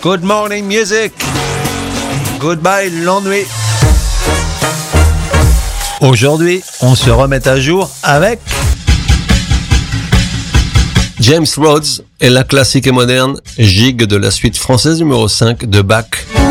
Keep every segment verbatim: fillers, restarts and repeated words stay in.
Good morning music. Goodbye l'ennui. Aujourd'hui, on se remet à jour avec James Rhodes et la classique et moderne gigue de la suite française numéro cinq de Bach.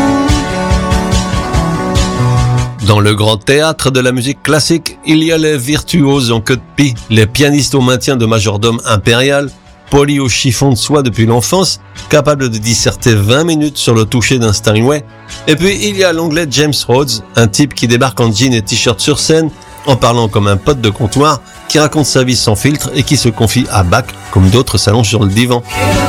Dans le grand théâtre de la musique classique, il y a les virtuoses en queue de pie, les pianistes au maintien de majordome impérial, polis au chiffon de soie depuis l'enfance, capables de disserter vingt minutes sur le toucher d'un Steinway. Et puis il y a l'anglais James Rhodes, un type qui débarque en jean et t-shirt sur scène, en parlant comme un pote de comptoir, qui raconte sa vie sans filtre et qui se confie à Bach comme d'autres s'allongent sur le divan.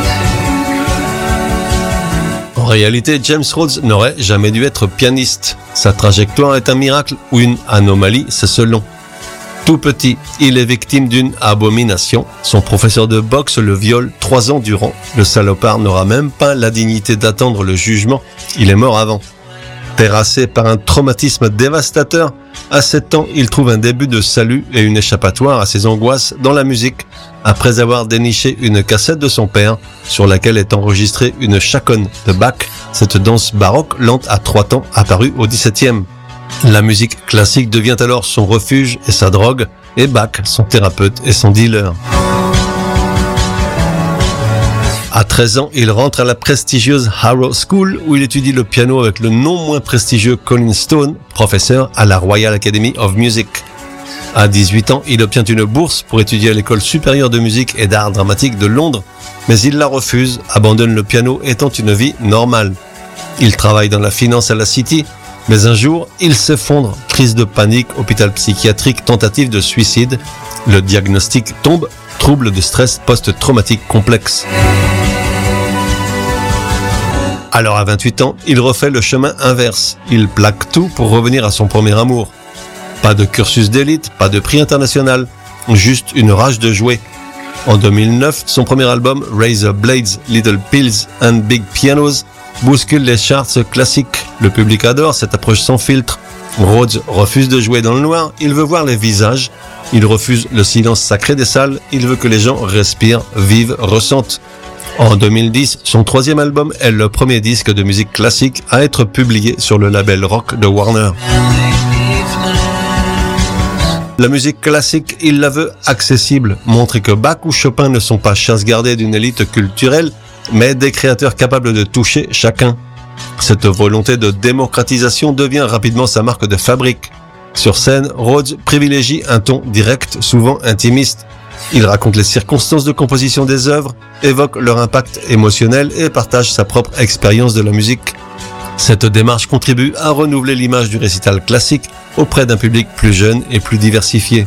En réalité, James Rhodes n'aurait jamais dû être pianiste. Sa trajectoire est un miracle ou une anomalie, c'est selon. Tout petit, il est victime d'une abomination. Son professeur de boxe le viole trois ans durant. Le salopard n'aura même pas la dignité d'attendre le jugement. Il est mort avant. Terrassé par un traumatisme dévastateur, à sept ans, il trouve un début de salut et une échappatoire à ses angoisses dans la musique, après avoir déniché une cassette de son père, sur laquelle est enregistrée une chaconne de Bach, cette danse baroque lente à trois temps apparue au dix-septième. La musique classique devient alors son refuge et sa drogue, et Bach son thérapeute et son dealer. À treize ans, il rentre à la prestigieuse Harrow School où il étudie le piano avec le non moins prestigieux Colin Stone, professeur à la Royal Academy of Music. À dix-huit ans, il obtient une bourse pour étudier à l'école supérieure de musique et d'art dramatique de Londres, mais il la refuse, abandonne le piano étant une vie normale. Il travaille dans la finance à la City, mais un jour, il s'effondre, crise de panique, hôpital psychiatrique, tentative de suicide. Le diagnostic tombe, trouble de stress post-traumatique complexe. Alors à vingt-huit ans, il refait le chemin inverse. Il plaque tout pour revenir à son premier amour. Pas de cursus d'élite, pas de prix international, juste une rage de jouer. En deux mille neuf, son premier album, Razor Blades, Little Pills and Big Pianos, bouscule les charts classiques. Le public adore cette approche sans filtre. Rhodes refuse de jouer dans le noir, il veut voir les visages. Il refuse le silence sacré des salles, il veut que les gens respirent, vivent, ressentent. En deux mille dix, son troisième album est le premier disque de musique classique à être publié sur le label rock de Warner. La musique classique, il la veut accessible, montrer que Bach ou Chopin ne sont pas chasse gardée d'une élite culturelle, mais des créateurs capables de toucher chacun. Cette volonté de démocratisation devient rapidement sa marque de fabrique. Sur scène, Rhodes privilégie un ton direct, souvent intimiste. Il raconte les circonstances de composition des œuvres, évoque leur impact émotionnel et partage sa propre expérience de la musique. Cette démarche contribue à renouveler l'image du récital classique auprès d'un public plus jeune et plus diversifié.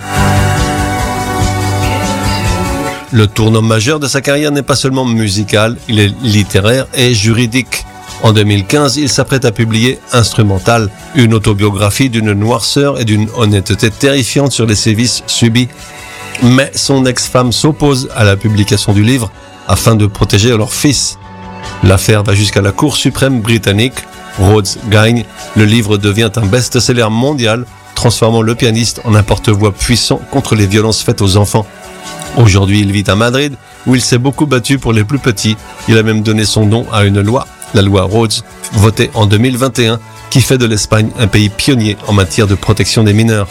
Le tournant majeur de sa carrière n'est pas seulement musical, il est littéraire et juridique. En deux mille quinze, il s'apprête à publier Instrumental, une autobiographie d'une noirceur et d'une honnêteté terrifiante sur les sévices subis. Mais son ex-femme s'oppose à la publication du livre afin de protéger leur fils. L'affaire va jusqu'à la Cour suprême britannique. Rhodes gagne, le livre devient un best-seller mondial, transformant le pianiste en un porte-voix puissant contre les violences faites aux enfants. Aujourd'hui, il vit à Madrid, où il s'est beaucoup battu pour les plus petits. Il a même donné son nom à une loi, la loi Rhodes, votée en deux mille vingt et un, qui fait de l'Espagne un pays pionnier en matière de protection des mineurs.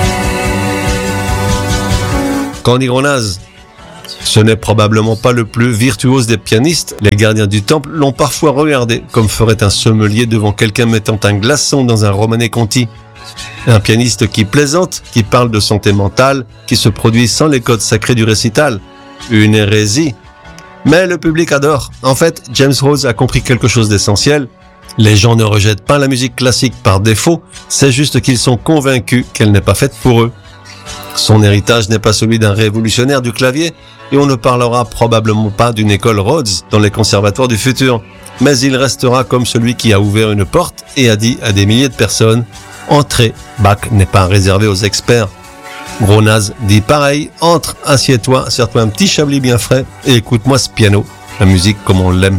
Candy Gronaz, ce n'est probablement pas le plus virtuose des pianistes. Les gardiens du temple l'ont parfois regardé comme ferait un sommelier devant quelqu'un mettant un glaçon dans un Romanée Conti. Un pianiste qui plaisante, qui parle de santé mentale, qui se produit sans les codes sacrés du récital. Une hérésie. Mais le public adore. En fait, James Rhodes a compris quelque chose d'essentiel. Les gens ne rejettent pas la musique classique par défaut, c'est juste qu'ils sont convaincus qu'elle n'est pas faite pour eux. Son héritage n'est pas celui d'un révolutionnaire du clavier et on ne parlera probablement pas d'une école Rhodes dans les conservatoires du futur, mais il restera comme celui qui a ouvert une porte et a dit à des milliers de personnes « Entrez, Bach n'est pas réservé aux experts ». Gronaz dit pareil, entre, assieds-toi, serre-toi un petit chablis bien frais et écoute-moi ce piano, la musique comme on l'aime.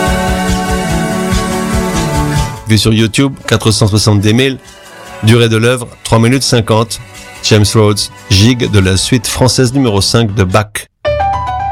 Vu sur YouTube, quatre cent soixante-dix mille, durée de l'œuvre, trois minutes cinquante, James Rhodes, gigue de la suite française numéro cinq de Bach.